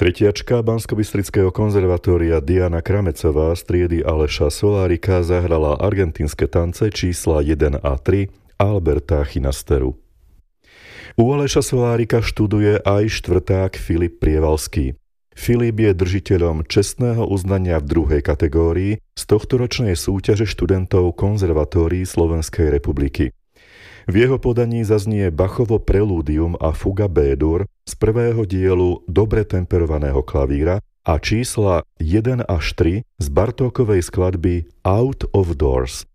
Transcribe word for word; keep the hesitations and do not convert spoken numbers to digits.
Tretiačka Banskobystrického konzervatória Diana Kramecová z triedy Aleša Solárika zahrala argentínske tance čísla jeden a tri Alberta Chinasteru. U Aleša Solárika študuje aj štvrták Filip Prievalský. Filip je držiteľom čestného uznania v druhej kategórii z tohtoročnej súťaže študentov konzervatórií Slovenskej republiky. V jeho podaní zaznie Bachovo prelúdium a fuga B-dur z prvého dielu dobre temperovaného klavíra a čísla jeden až tri z Bartókovej skladby Out of Doors.